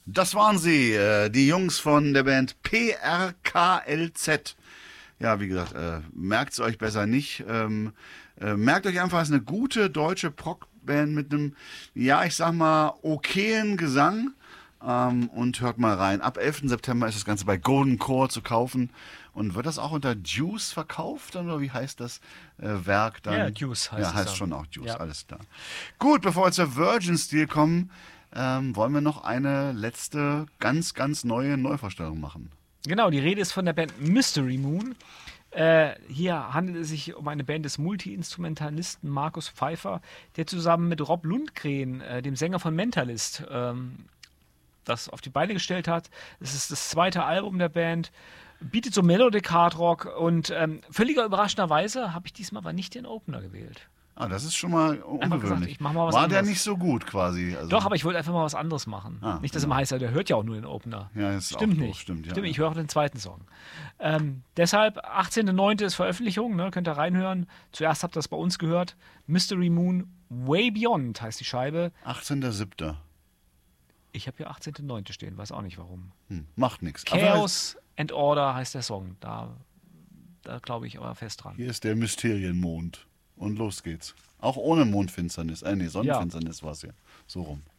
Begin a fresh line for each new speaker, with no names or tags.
Das waren sie, die Jungs von der Band PRKLZ. Ja, wie gesagt, merkt es euch besser nicht. Merkt euch einfach, es ist eine gute deutsche Prog-Band mit einem, ja, ich sag mal, okayen Gesang. Und hört mal rein. Ab 11. September ist das Ganze bei Golden Core zu kaufen. Und wird das auch unter Juice verkauft? Oder wie heißt das Werk dann?
Ja, Juice heißt
ja,
es
heißt
dann.
schon auch Juice,
Ja.
alles klar. Gut, bevor wir zur Virgin-Stil kommen, wollen wir noch eine letzte, ganz, ganz neue Neuvorstellung machen.
Genau, die Rede ist von der Band Mystery Moon. Hier handelt es sich um eine Band des Multi-Instrumentalisten Markus Pfeiffer, der zusammen mit Rob Lundgren, dem Sänger von Mentalist, das auf die Beine gestellt hat. Es ist das zweite Album der Band, bietet so Melodic Hard Rock und völliger überraschenderweise habe ich diesmal aber nicht den Opener gewählt.
Ah, das ist schon mal
Einfach gesagt,
ungewöhnlich.
ich mach mal was
War der
anderes.
nicht so gut quasi? Also,
Doch, aber ich wollte einfach mal was anderes machen.
Ah,
Nicht, dass
genau.
immer heißt, der hört ja auch nur den Opener.
Ja, ist
Stimmt
auch doof,
nicht.
stimmt, ja,
Ich
ja.
höre auch den zweiten Song. Deshalb, 18.09. ist Veröffentlichung, ne? Könnt ihr reinhören. Zuerst habt ihr das bei uns gehört. Mystery Moon Way Beyond heißt die Scheibe.
18.07.
Ich habe hier 18.09. stehen, weiß auch nicht warum.
Macht nichts.
Chaos and Order heißt der Song. Da glaube ich aber fest dran.
Hier ist der Mysterienmond. Und los geht's. Auch ohne Mondfinsternis. Nee, Sonnenfinsternis war es ja. So rum.